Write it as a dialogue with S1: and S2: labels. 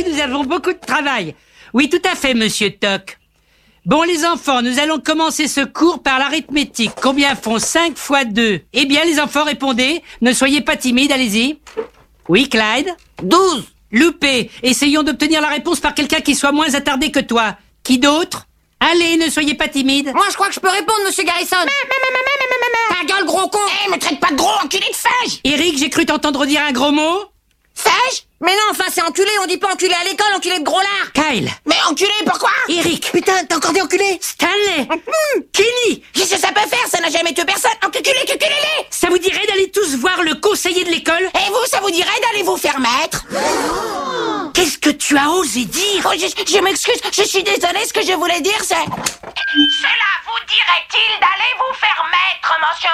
S1: aujourd'hui, nous avons beaucoup de travail. Oui, tout à fait, monsieur Toc. Bon, les enfants, nous allons commencer ce cours par l'arithmétique. Combien font 5 fois 2? Eh bien, les enfants, répondez. Ne soyez pas timides, allez-y. Oui, Clyde?
S2: 12.
S1: Loupé. Essayons d'obtenir la réponse par quelqu'un qui soit moins attardé que toi. Qui d'autre? Allez, ne soyez pas timide.
S2: Moi, je crois que je peux répondre, monsieur Garrison. Ta gueule, gros con.
S3: Me traite pas de gros, enculé de fège.
S1: Eric, j'ai cru t'entendre dire un gros mot.
S3: Fège?
S2: Mais non, enfin, c'est enculé, on dit pas enculé à l'école, enculé de gros lard.
S1: Kyle.
S3: Mais enculé, pourquoi?
S1: Eric.
S2: Putain, t'as encore des enculés.
S1: Stanley. Kenny.
S3: Qu'est-ce que ça peut faire? Ça n'a jamais tué personne. Enculé.
S1: Ça vous dirait d'aller tous voir le conseiller de l'école?
S3: Et vous, ça vous dirait d'aller vous faire mettre?
S1: Qu'est-ce que tu as osé dire?
S3: Oh, je m'excuse, je suis désolée, ce que je voulais dire, c'est... Cela vous dirait-il d'aller vous faire mettre, monsieur